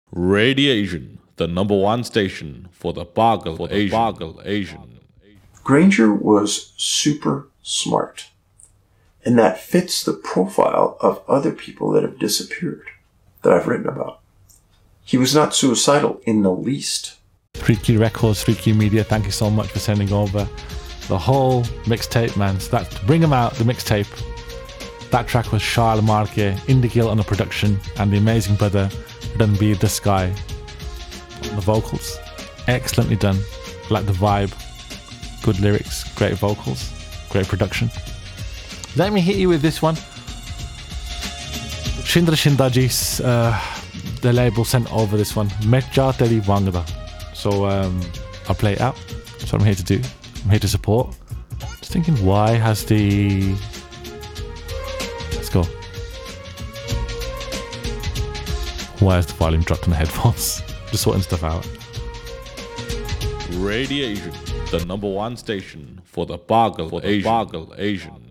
Radiation, the number one station for the Boggle Asian. Granger was super smart, and that fits the profile of other people that have disappeared that I've written about. He was not suicidal in the least. Freaky Records, Freaky Media, thank you so much for sending over the whole mixtape, man. So bring them out, the mixtape. That track was Charles Marque, Indigill on the production, and the amazing brother Ranbir the Sky on the vocals. Excellently done. Like the vibe, good lyrics, great vocals, great production. Let me hit you with this one. Shindra Shindajis, the label sent over this one. Mecha Teri Wangda. So I'll play it out. That's what I'm here to do. I'm here to support. Just thinking, why has the... Let's go. Why is the volume dropped on the headphones? Just sorting stuff out. Radiation, the number one station for the Boggle Asian.